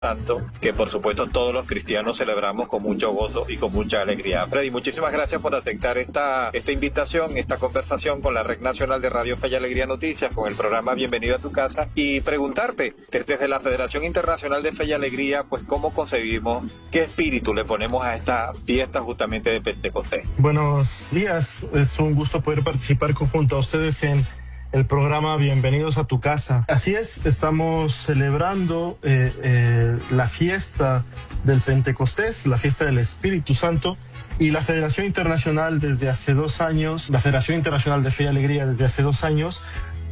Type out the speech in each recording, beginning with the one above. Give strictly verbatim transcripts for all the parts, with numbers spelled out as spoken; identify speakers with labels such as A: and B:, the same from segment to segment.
A: Santo, que por supuesto todos los cristianos celebramos con mucho gozo y con mucha alegría. Freddy, muchísimas gracias por aceptar esta, esta invitación, esta conversación con la Red Nacional de Radio Fe y Alegría Noticias, con el programa Bienvenido a tu Casa, y preguntarte, desde la Federación Internacional de Fe y Alegría, pues cómo concebimos, qué espíritu le ponemos a esta fiesta justamente de Pentecostés.
B: Buenos días, es un gusto poder participar junto a ustedes en el programa Bienvenidos a tu Casa. Así es, estamos celebrando eh, eh, la fiesta del Pentecostés, la fiesta del Espíritu Santo, y la Federación Internacional desde hace dos años, la Federación Internacional de Fe y Alegría desde hace dos años,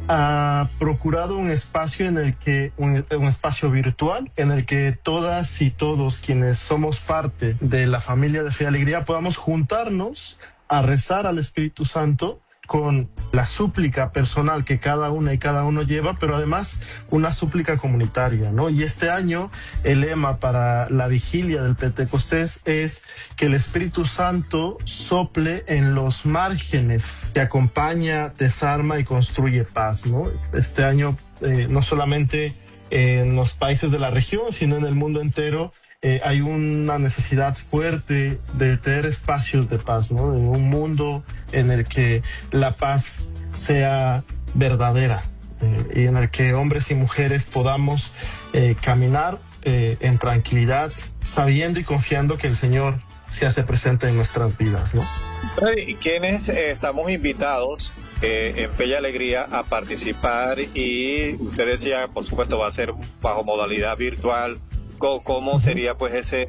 B: ha procurado un espacio en el que, un, un espacio virtual, en el que todas y todos quienes somos parte de la familia de Fe y Alegría podamos juntarnos a rezar al Espíritu Santo con la súplica personal que cada una y cada uno lleva, pero además una súplica comunitaria, ¿no? Y este año el lema para la vigilia del Pentecostés es que el Espíritu Santo sople en los márgenes, que acompaña, desarma y construye paz, ¿no? Este año eh, no solamente en los países de la región, sino en el mundo entero, Eh, hay una necesidad fuerte de tener espacios de paz, ¿no? En un mundo en el que la paz sea verdadera eh, y en el que hombres y mujeres podamos eh, caminar eh, en tranquilidad, sabiendo y confiando que el Señor se hace presente en nuestras vidas, ¿no?
A: Freddy, ¿quiénes eh, estamos invitados eh, en Fe y Alegría a participar? Y usted decía, por supuesto, va a ser bajo modalidad virtual. ¿Cómo sería pues ese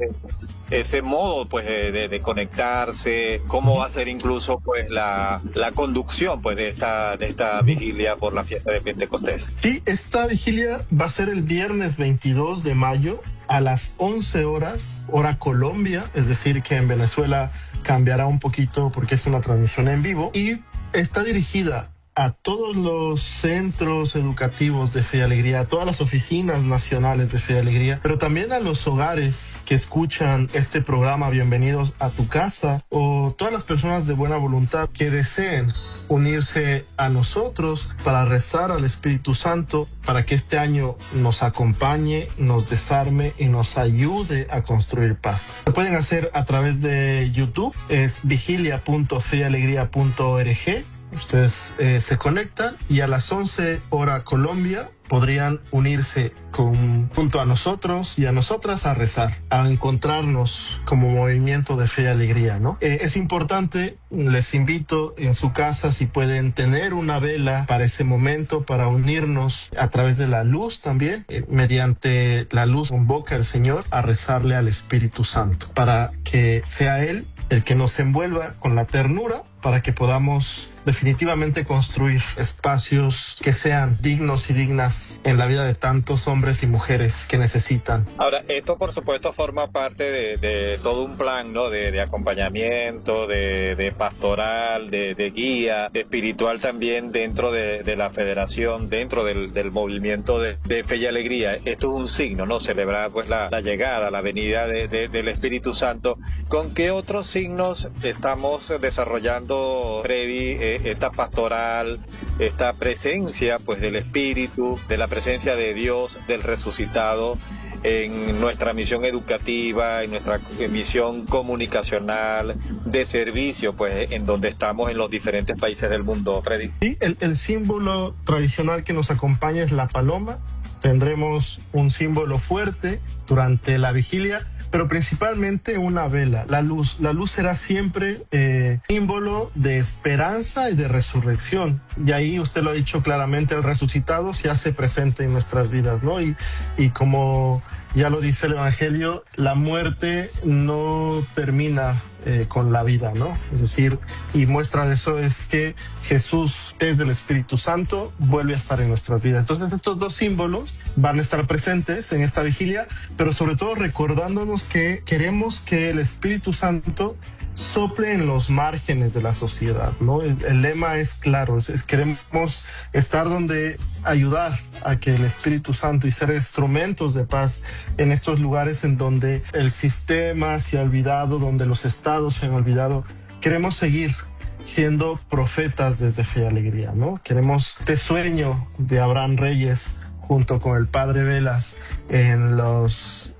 A: ese modo pues de, de conectarse? ¿Cómo va a ser incluso pues la, la conducción pues de esta de esta vigilia por la fiesta de Pentecostés?
B: Sí, esta vigilia va a ser el viernes veintidós de mayo a las once horas, hora Colombia, es decir que en Venezuela cambiará un poquito porque es una transmisión en vivo, y está dirigida a todos los centros educativos de Fe y Alegría, a todas las oficinas nacionales de Fe y Alegría, pero también a los hogares que escuchan este programa Bienvenidos a tu Casa, o todas las personas de buena voluntad que deseen unirse a nosotros para rezar al Espíritu Santo, para que este año nos acompañe, nos desarme y nos ayude a construir paz. Lo pueden hacer a través de YouTube, es vigilia punto fe y alegría punto org. Ustedes eh, se conectan y a las once hora Colombia podrían unirse con, junto a nosotros y a nosotras a rezar, a encontrarnos como movimiento de fe y alegría, ¿no? Eh, es importante, les invito en su casa, si pueden tener una vela para ese momento, para unirnos a través de la luz también, eh, mediante la luz convoca al Señor a rezarle al Espíritu Santo, para que sea Él el que nos envuelva con la ternura, para que podamos definitivamente construir espacios que sean dignos y dignas en la vida de tantos hombres y mujeres que necesitan.
A: Ahora, esto por supuesto forma parte de, de todo un plan, ¿no? De, de acompañamiento, de, de pastoral, de, de guía, de espiritual también dentro de, de la federación, dentro del, del movimiento de, de Fe y Alegría. Esto es un signo, ¿no? Celebrar pues la, la llegada, la venida de, de, del Espíritu Santo. ¿Con qué otros signos estamos desarrollando, Freddy, eh, esta pastoral, esta presencia pues del Espíritu, de la presencia de Dios, del resucitado en nuestra misión educativa, en nuestra misión comunicacional, de servicio, pues en donde estamos en los diferentes países del mundo, Freddy?
B: Sí, el, el símbolo tradicional que nos acompaña es la paloma. Tendremos un símbolo fuerte durante la vigilia, pero principalmente una vela, la luz. La luz será siempre eh, símbolo de esperanza y de resurrección. Y ahí usted lo ha dicho claramente, el resucitado se hace presente en nuestras vidas, ¿no? Y, y como ya lo dice el Evangelio, la muerte no termina eh, con la vida, ¿no? Es decir, y muestra de eso es que Jesús, desde el Espíritu Santo, vuelve a estar en nuestras vidas. Entonces estos dos símbolos van a estar presentes en esta vigilia, pero sobre todo recordándonos que queremos que el Espíritu Santo sople en los márgenes de la sociedad, ¿no? El, el lema es claro, es, es queremos estar donde ayudar a que el Espíritu Santo y ser instrumentos de paz en estos lugares en donde el sistema se ha olvidado, donde los estados se han olvidado. Queremos seguir siendo profetas desde Fe y Alegría, ¿no? Queremos este sueño de Abraham Reyes junto con el padre Velas en los